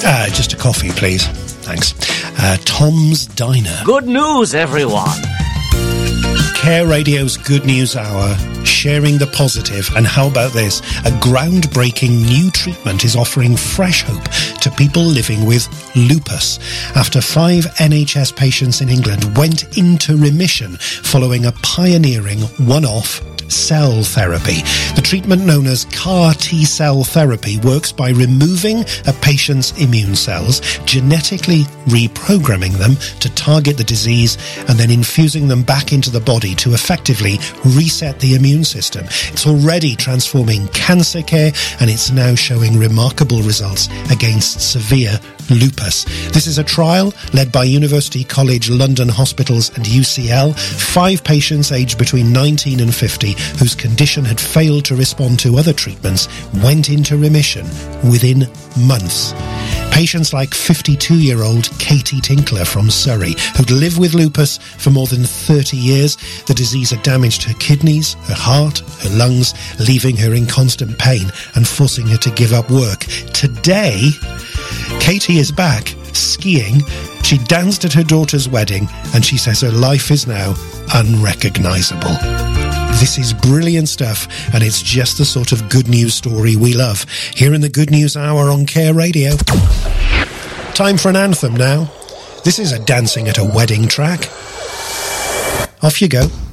Just a coffee, please. Thanks. Tom's Diner. Good news, everyone. Care Radio's Good News Hour, sharing the positive. And how about this? A groundbreaking new treatment is offering fresh hope to people living with lupus. After 5 NHS patients in England went into remission following a pioneering one-off cell therapy. The treatment, known as CAR T-cell therapy, works by removing a patient's immune cells, genetically reprogramming them to target the disease, and then infusing them back into the body to effectively reset the immune system. It's already transforming cancer care, and it's now showing remarkable results against severe lupus. This is a trial led by University College London Hospitals and UCL. 5 patients aged between 19 and 50 whose condition had failed to respond to other treatments went into remission within months. Patients like 52-year-old Katie Tinkler from Surrey, who'd lived with lupus for more than 30 years. The disease had damaged her kidneys, her heart, her lungs, leaving her in constant pain and forcing her to give up work. Today, Katie is back skiing. She danced at her daughter's wedding, and she says her life is now unrecognisable. This is brilliant stuff, and it's just the sort of good news story we love here in the Good News Hour on Care Radio. Time for an anthem now. This is a dancing at a wedding track. Off you go.